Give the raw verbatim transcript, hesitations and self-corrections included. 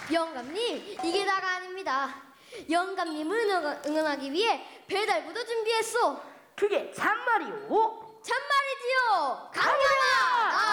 영감님, 이게 다가 아닙니다. 영감님을 응원, 응원하기 위해 배달부도 준비했소. 그게 참말이오? 참말이지요. 강연아!